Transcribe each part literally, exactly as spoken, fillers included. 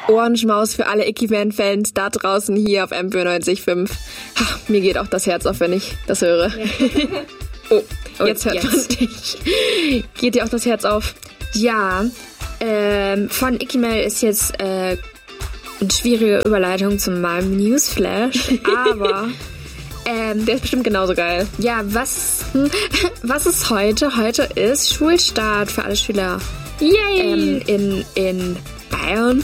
Ohrenschmaus für alle Icky-Man-Fans da draußen hier auf M vierundneunzig Komma fünf. Ha, mir geht auch das Herz auf, wenn ich das höre. Ja. Oh, jetzt hört man dich. Geht dir auch das Herz auf? Ja, ähm, von Icky-Mail ist jetzt äh, eine schwierige Überleitung zu meinem Newsflash, aber ähm, der ist bestimmt genauso geil. Ja, was, was ist heute? Heute ist Schulstart für alle Schüler. Yay! Ähm, in, in Bayern.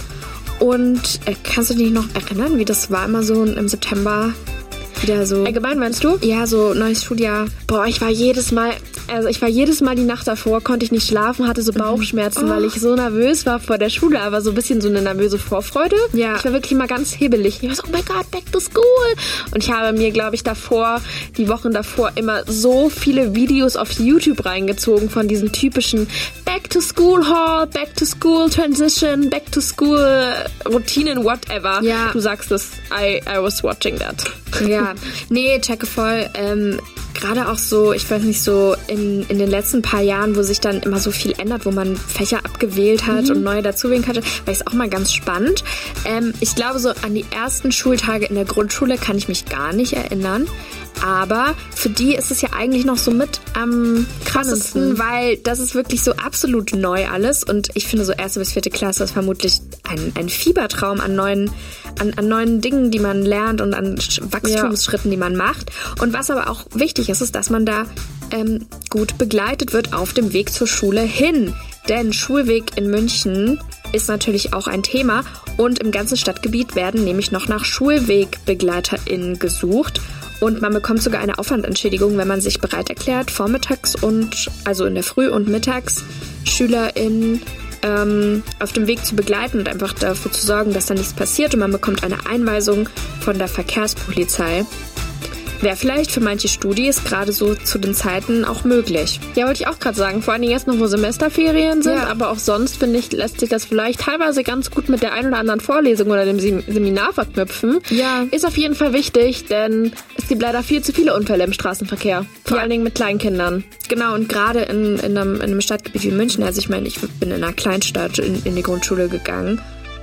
Und äh, kannst du dich noch erinnern, wie das war immer so im September? Wieder so. Allgemein meinst du? Ja, so neues Schuljahr. Boah, ich war jedes Mal, also ich war jedes Mal die Nacht davor, konnte ich nicht schlafen, hatte so Bauchschmerzen, mhm. oh. weil ich so nervös war vor der Schule, aber so ein bisschen so eine nervöse Vorfreude. Ja. Ich war wirklich mal ganz hibbelig. Ich war so, oh mein Gott, back to school. Und ich habe mir, glaube ich, davor, die Wochen davor immer so viele Videos auf YouTube reingezogen von diesen typischen Back to School Hall, Back to School Transition, Back to School Routinen, whatever. Ja. Du sagst es, I, I was watching that. Ja, nee, checke voll. Ähm, gerade auch so, ich weiß nicht, so in, in den letzten paar Jahren, wo sich dann immer so viel ändert, wo man Fächer abgewählt hat mhm. und neue dazuwählen konnte, war ich es auch mal ganz spannend. Ähm, ich glaube, so an die ersten Schultage in der Grundschule kann ich mich gar nicht erinnern. Aber für die ist es ja eigentlich noch so mit am krassesten, weil das ist wirklich so absolut neu alles. Und ich finde, so erste bis vierte Klasse ist vermutlich ein, ein Fiebertraum an neuen, an, an neuen Dingen, die man lernt und an Wachstumsschritten, ja. die man macht. Und was aber auch wichtig ist, ist, dass man da ähm, gut begleitet wird auf dem Weg zur Schule hin. Denn Schulweg in München ist natürlich auch ein Thema. Und im ganzen Stadtgebiet werden nämlich noch nach SchulwegbegleiterInnen gesucht. Und man bekommt sogar eine Aufwandentschädigung, wenn man sich bereit erklärt, vormittags und, also in der Früh- und mittags SchülerInnen ähm, auf dem Weg zu begleiten und einfach dafür zu sorgen, dass da nichts passiert. Und man bekommt eine Einweisung von der Verkehrspolizei. Wäre vielleicht für manche Studis gerade so zu den Zeiten auch möglich. Ja, wollte ich auch gerade sagen. Vor allem jetzt noch, wo Semesterferien sind. Ja. Aber auch sonst, finde ich, lässt sich das vielleicht teilweise ganz gut mit der ein oder anderen Vorlesung oder dem Seminar verknüpfen. Ja. Ist auf jeden Fall wichtig, denn es gibt leider viel zu viele Unfälle im Straßenverkehr. Vor ja. allen Dingen mit Kleinkindern. Genau, und gerade in, in, einem, in einem Stadtgebiet wie München, also ich meine, ich bin in einer Kleinstadt in, in die Grundschule gegangen.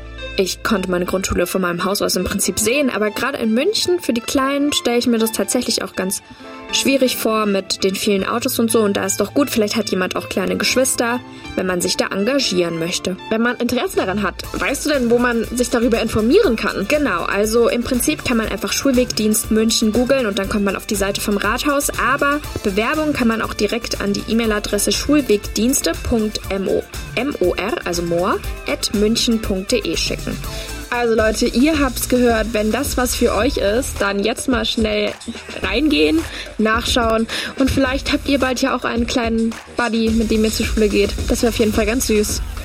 Ich konnte meine Grundschule von meinem Haus aus im Prinzip sehen, aber gerade in München für die Kleinen stelle ich mir das tatsächlich auch ganz schwierig vor mit den vielen Autos und so. Und da ist doch gut, vielleicht hat jemand auch kleine Geschwister, wenn man sich da engagieren möchte. Wenn man Interesse daran hat, weißt du denn, wo man sich darüber informieren kann? Genau, also im Prinzip kann man einfach Schulwegdienst München googeln und dann kommt man auf die Seite vom Rathaus. Aber Bewerbungen kann man auch direkt an die E-Mail-Adresse schulwegdienste.mor, also more, at münchen punkt de schicken. Also Leute, ihr habt's gehört, wenn das was für euch ist, dann jetzt mal schnell reingehen, nachschauen und vielleicht habt ihr bald ja auch einen kleinen Buddy, mit dem ihr zur Schule geht. Das wäre auf jeden Fall ganz süß.